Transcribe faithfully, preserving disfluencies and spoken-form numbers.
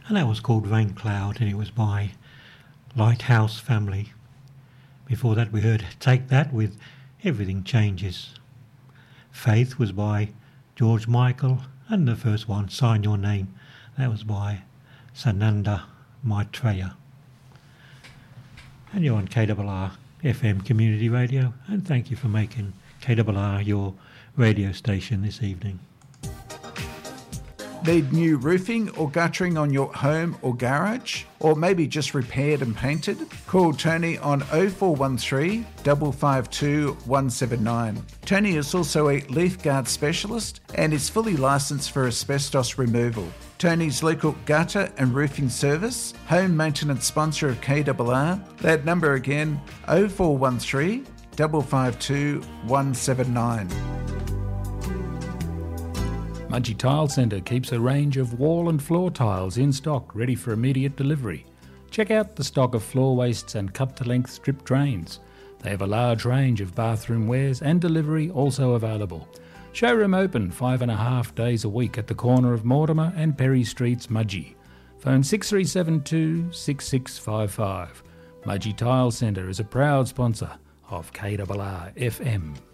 and that was called Rain Cloud, and it was by Lighthouse Family. Before that we heard Take That with Everything Changes. Faith was by George Michael, and the first one, Sign Your Name, that was by Sananda Maitreya. And you're on K R R F M Community Radio, and thank you for making K R R your radio station this evening. Need new roofing or guttering on your home or garage? Or maybe just repaired and painted? Call Tony on oh four one three, five five two, one seven nine. Tony is also a leaf guard specialist and is fully licensed for asbestos removal. Tony's local gutter and roofing service, home maintenance sponsor of K R R. That number again, oh four one three, five five two, one seven nine. Mudgee Tile Centre keeps a range of wall and floor tiles in stock ready for immediate delivery. Check out the stock of floor wastes and cut-to-length strip drains. They have a large range of bathroom wares and delivery also available. Showroom open five and a half days a week at the corner of Mortimer and Perry Streets, Mudgee. Phone six three seven two, six six five five. Mudgee Tile Centre is a proud sponsor of K R R F M.